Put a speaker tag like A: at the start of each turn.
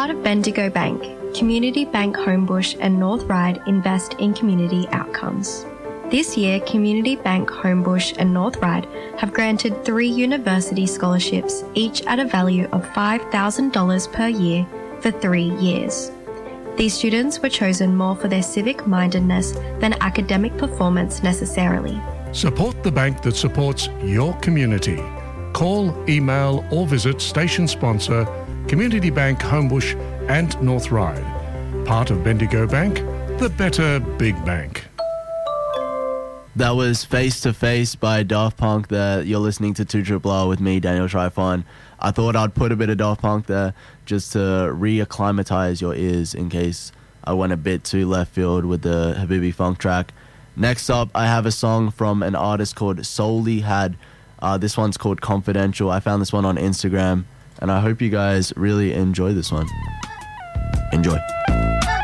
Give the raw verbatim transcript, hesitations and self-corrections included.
A: Part of Bendigo Bank, Community Bank Homebush and North Ryde invest in community outcomes. This year, Community Bank Homebush and North Ryde have granted three university scholarships, each at a value of five thousand dollars per year for three years. These students were chosen more for their civic-mindedness than academic performance necessarily.
B: Support the bank that supports your community. Call, email or visit station sponsor Community Bank Homebush and North Ryde. Part of Bendigo Bank, the better big bank.
C: That was Face to Face by Daft Punk there. You're listening to two Triple R with me, Daniel Trifon. I thought I'd put a bit of Daft Punk there just to re-acclimatize your ears in case I went a bit too left field with the Habibi Funk track. Next up, I have a song from an artist called Solely Had. Uh, this one's called Confidential. I found this one on Instagram, and I hope you guys really enjoy this one. Enjoy.